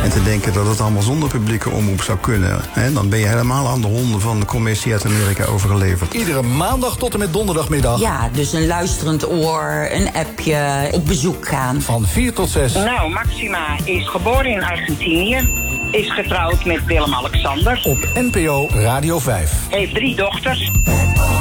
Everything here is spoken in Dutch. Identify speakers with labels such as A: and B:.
A: En te denken dat het allemaal zonder publieke omroep zou kunnen. Hè? Dan ben je helemaal aan de honden van de commercie uit Amerika overgeleverd.
B: Iedere maandag tot en met donderdagmiddag.
C: Ja, dus een luisterend oor, een appje, op bezoek gaan.
B: Van 4 tot 6.
D: Nou, Maxima is geboren in Argentinië. Is getrouwd met Willem-Alexander.
B: Op NPO Radio 5.
D: Heeft 3 dochters.